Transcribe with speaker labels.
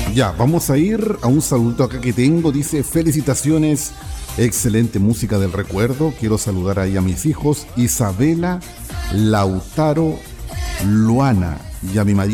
Speaker 1: Ya, vamos a ir a un saludo acá que tengo. Dice, felicitaciones, excelente música del recuerdo. Quiero saludar ahí a mis hijos, Isabela, Lautaro, Luana y a mi marido